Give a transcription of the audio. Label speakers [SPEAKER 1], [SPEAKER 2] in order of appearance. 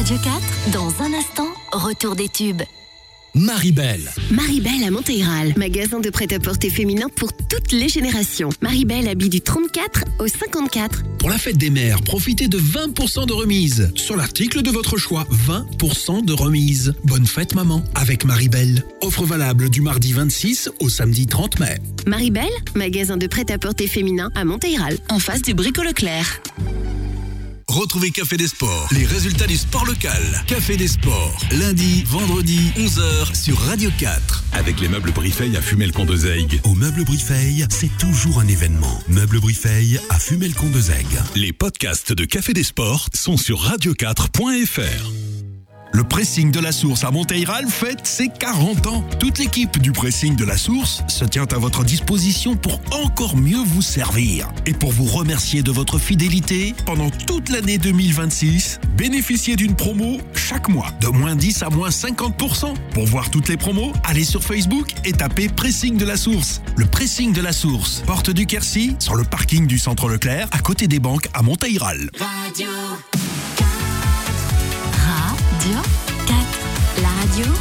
[SPEAKER 1] Radio 4, dans un instant, retour des tubes.
[SPEAKER 2] Maribel.
[SPEAKER 3] Maribel à Montéral, magasin de prêt-à-porter féminin pour toutes les générations. Maribel habille du 34 au 54.
[SPEAKER 2] Pour la fête des mères, profitez de 20% de remise. Sur l'article de votre choix, 20% de remise. Bonne fête maman avec Maribel. Offre valable du mardi 26 au samedi 30 mai.
[SPEAKER 3] Maribel, magasin de prêt-à-porter féminin à Montéral, en face du Brico Leclerc.
[SPEAKER 4] Retrouvez Café des Sports, les résultats du sport local. Café des Sports, lundi, vendredi, 11h sur Radio 4.
[SPEAKER 5] Avec les meubles Brifeil à Fumel-Condezaygues.
[SPEAKER 6] Au Meuble Brifeil, c'est toujours un événement. Meuble Brifeil à Fumel-Condezaygues.
[SPEAKER 5] Les podcasts de Café des Sports sont sur radio4.fr.
[SPEAKER 4] Le Pressing de la Source à Montéral fête ses 40 ans. Toute l'équipe du Pressing de la Source se tient à votre disposition pour encore mieux vous servir. Et pour vous remercier de votre fidélité, pendant toute l'année 2026, bénéficiez d'une promo chaque mois, de moins 10 à moins 50%. Pour voir toutes les promos, allez sur Facebook et tapez Pressing de la Source. Le Pressing de la Source, porte du Quercy, sur le parking du Centre Leclerc, à côté des banques à Montéral.
[SPEAKER 1] Radio 4, la radio